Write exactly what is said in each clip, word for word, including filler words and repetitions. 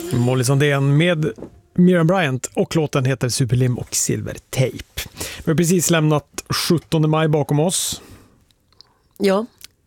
Molly Sandén med Miriam Bryant och låten heter Superlim och Silvertejp. Vi har precis lämnat sjuttonde maj bakom oss. Ja.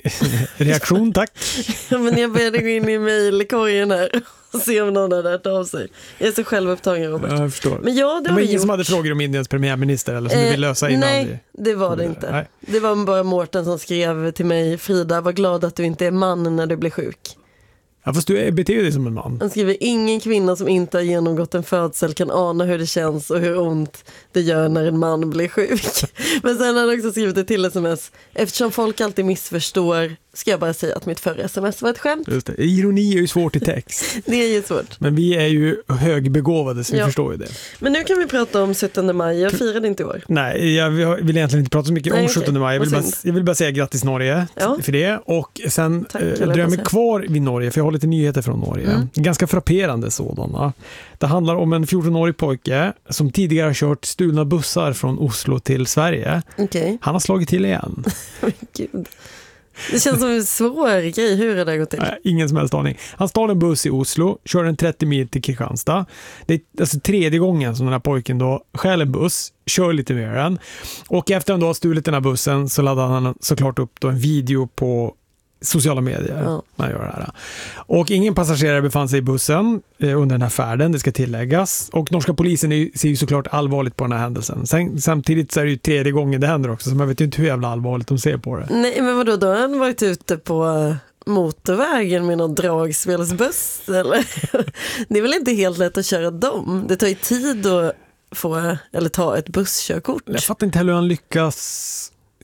Reaktion, tack. Ja, men jag började gå in i mejlkorgen här och se om någon hade hört av sig. Jag är så självupptagen, Robert. Jag förstår. Men ja, det var ingen gjort. som hade frågor om Indiens premiärminister eller som eh, du vill lösa innan? Nej, vi... det var det inte. Nej. Det var bara Mårten som skrev till mig: Frida, var glad att du inte är man när du blir sjuk. Ja, fast du beter dig som en man. Han skriver: ingen kvinna som inte har genomgått en födsel kan ana hur det känns och hur ont det gör när en man blir sjuk. Men sen har han också skrivit ett till sms: eftersom folk alltid missförstår ska jag bara säga att mitt förra sms var ett skämt. Just det. Ironi är ju svårt i text. Det är ju svårt. Men vi är ju högbegåvade så vi ja. förstår ju det. Men nu kan vi prata om sjuttonde maj. Jag firade inte i år. Nej, jag vill egentligen inte prata så mycket Nej, om sjuttonde maj. Jag vill, bara, jag vill bara säga grattis Norge ja. för det. Och sen Tack, äh, drömmer jag kvar vid Norge, för jag har lite nyheter från Norge. Mm. Ganska frapperande sådana. Det handlar om en fjortonårig pojke som tidigare har kört stulna bussar från Oslo till Sverige. Okay. Han har slagit till igen. Gud. Det känns som en svår grej. Hur är det gått till? Nej, ingen som helst aning. Han stal en buss i Oslo, kör en trettio mil till Kristianstad. Det är alltså tredje gången som den här pojken då stjäl en buss, kör lite mer än. Och efter att han då har stulit den här bussen så laddar han såklart upp då en video på sociala medier. Ja. Man gör det här. Och ingen passagerare befann sig i bussen eh, under den här färden, det ska tilläggas. Och norska polisen är ju, ser ju såklart allvarligt på den här händelsen. Sen, samtidigt så är det ju tredje gången det händer också, så man vet ju inte hur jävla allvarligt de ser på det. Nej, men vadå, då har han varit ute på motorvägen med någon dragspelsbuss eller? Det är väl inte helt lätt att köra dem. Det tar ju tid att få, eller ta ett busskörkort. Jag fattar inte heller hur han lyckas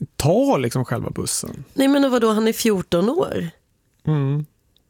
ta liksom själva bussen. Nej, men vadå, han är fjorton år. Mm.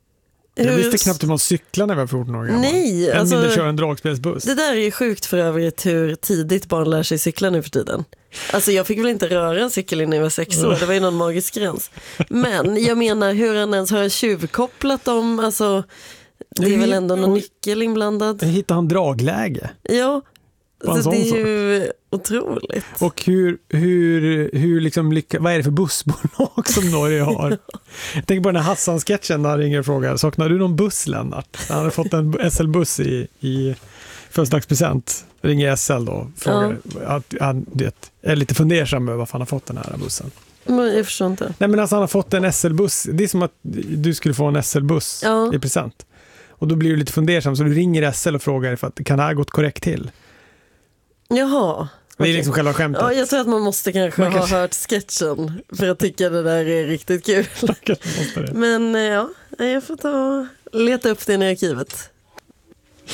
Jag hur... visste knappt hur man cyklar när jag var fjorton år gammal. Nej, än alltså, mindre köra en dragspelsbuss. Det där är ju sjukt för övrigt hur tidigt barn lär sig cykla nu för tiden. Alltså jag fick väl inte röra en cykel innan jag var sex år. Det var ju någon magisk gräns. Men jag menar, hur han ens har tjuvkopplat dem. Alltså, det är väl ändå någon nyckel inblandad. Hittar han dragläge? Ja. Så det är ju sak. Otroligt. Och hur, hur, hur liksom lycka, vad är det för bussbolag som Norge har? Jag tänker på den här Hassan-sketchen där han ringer och frågar: saknar du någon buss, Lennart? Han hade fått en S L-buss i, i födelsedagspresent. Ringer S L då. Frågar ja. att han det, är lite fundersam över varför han har fått den här bussen. Men jag förstår inte. Nej, men alltså han har fått en S L-buss. Det är som att du skulle få en S L-buss ja. i present. Och då blir du lite fundersam, så du ringer S L och frågar för att kan det här gått korrekt till? Jaha. Det är liksom själva skämtet. Ja, jag tror att man måste kanske man ha kanske... hört sketchen för att tycka det där är riktigt kul. Men ja, jag får ta och leta upp det i arkivet.